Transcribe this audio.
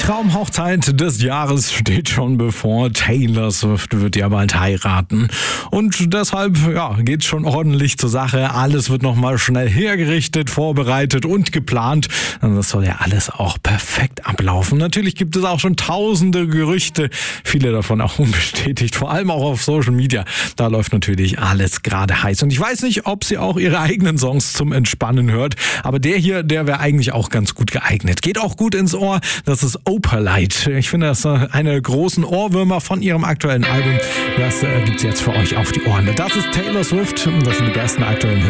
Traumhochzeit des Jahres steht schon bevor. Taylor Swift wird ja bald heiraten. Und deshalb geht's schon ordentlich zur Sache. Alles wird nochmal schnell hergerichtet, vorbereitet und geplant. Und das soll ja alles auch perfekt ablaufen. Natürlich gibt es auch schon tausende Gerüchte, viele davon auch unbestätigt, vor allem auch auf Social Media. Da läuft natürlich alles gerade heiß. Und ich weiß nicht, ob sie auch ihre eigenen Songs zum Entspannen hört, aber der wäre eigentlich auch ganz gut geeignet. Geht auch gut ins Ohr. Das ist Opalite. Ich finde, das ist eine der großen Ohrwürmer von ihrem aktuellen Album. Das gibt's jetzt für euch auf die Ohren. Das ist Taylor Swift. Das sind die besten aktuellen Hits.